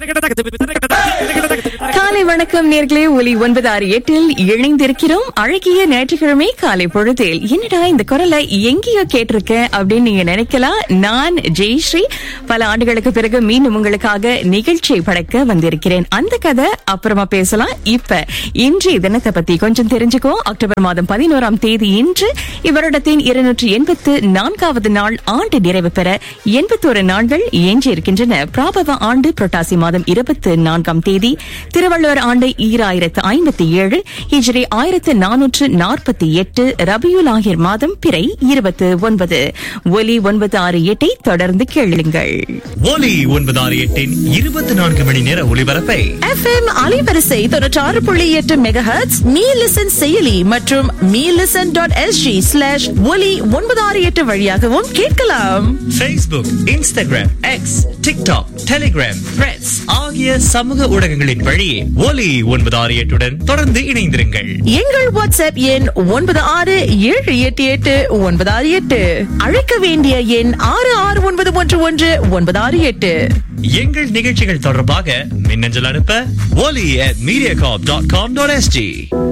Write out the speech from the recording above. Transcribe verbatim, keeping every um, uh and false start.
காலை வணக்கம் நேர்களே. ஒலி ஒன்பது ஆறு எட்டில் இணைந்திருக்கிறோம். அழகிய ஞாயிற்றுக்கிழமை காலை பொழுதில் என்னடா இந்த குரலை எங்கேயோ கேட்டிருக்கேன் அப்படின்னு நீங்க நினைக்கலாம். நான் ஜெயஸ்ரீ. பல ஆண்டுகளுக்கு பிறகு மீண்டும் உங்களுக்காக நிகழ்ச்சியை படைக்க வந்திருக்கிறேன். அந்த கதை அப்புறமா பேசலாம். இப்ப இன்றைய தினத்தை பத்தி கொஞ்சம் தெரிஞ்சுக்கோ. அக்டோபர் மாதம் பதினோராம் தேதி இன்று இவ்வருடத்தின் இருநூற்றி எண்பத்து நான்காவது நாள் ஆண்டு நிறைவு பெற எண்பத்தோரு நாட்கள் எஞ்சியிருக்கின்றன. பிராபவ ஆண்டு புரட்டாசி மாதம் இருபத்தி நான்காம் தேதி, திருவள்ளுவர் ஆண்டு ஈராயிரத்து ஐம்பத்தி ஏழு, ஹிஜ்ரி ஆயிரத்து நானூற்று நாற்பத்தி எட்டு, ரபியுல் ஆஹிர் மாதம் பிறை இருபத்தி ஒன்பது. ஒலி ஒன்பது ஆறு எட்டை தொடர்ந்து கேளுங்கள். ஒலி ஒன்பது ஆறு எட்டின் இருபத்தி நான்கு மணி நேர ஒளிபரப்பை எஃப் எம் அலைவரிசை தொன்னூற்றி ஆறு புள்ளி எட்டு மெகாஹெர்ட்ஸ், மீ லிசன் செயலி மற்றும் me listen dot SG slash ஒலி ஒன்பது ஆறு எட்டு வழியாகவும் கேட்கலாம். Facebook, Instagram, X, TikTok, Telegram, Threads ஆகிய சமூக ஊடகங்களின் வழி ஒலி ஒன்பது ஆறு எட்டுடன் தொடர்ந்து இணைந்திருங்கள். எங்கள் வாட்ஸ்அப் எண் ஒன்பது ஆறு ஏழு எட்டு எட்டு ஒன்பது ஆறு எட்டு. அழைக்க வேண்டிய எண் ஆறு ஆறு ஒன்பது ஒன்று ஒன்று ஒன்பது ஆறு எட்டு. எங்கள் நிகழ்ச்சிகள் தொடர்பாக மின்னஞ்சல் அனுப்ப ஒலி at மீடியாகார்ப் dot com dot SG.